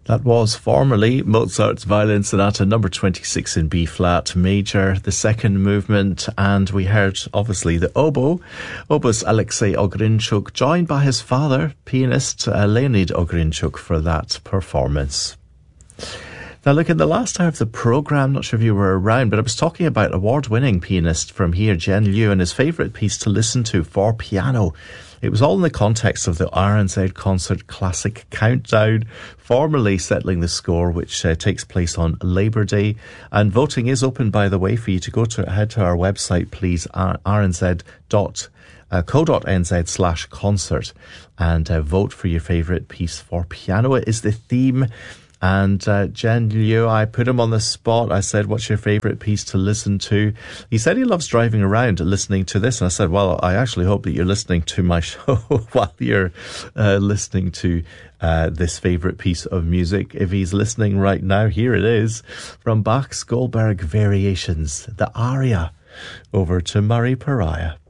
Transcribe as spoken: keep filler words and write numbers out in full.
That was formerly Mozart's Violin Sonata number twenty-six in B-flat major, the second movement, and we heard, obviously, the oboe, oboist Alexei Ogrinchuk, joined by his father, pianist uh, Leonid Ogrinchuk, for that performance. Now, look, in the last hour of the programme, not sure if you were around, but I was talking about award-winning pianist from here, Jen Liu, and his favourite piece to listen to for piano. It was all in the context of the R N Z Concert Classic Countdown, formally settling the score, which uh, takes place on Labour Day. And voting is open, by the way, for you to go to head to our website, please, r n z dot co dot n z slash concert, and uh, vote for your favourite piece for piano. It is the theme. And uh, Jen Liu, I put him on the spot. I said, what's your favourite piece to listen to? He said he loves driving around listening to this. And I said, well, I actually hope that you're listening to my show while you're uh, listening to uh, this favourite piece of music. If he's listening right now, here it is from Bach's Goldberg Variations, the aria. Over to Murray Pariah.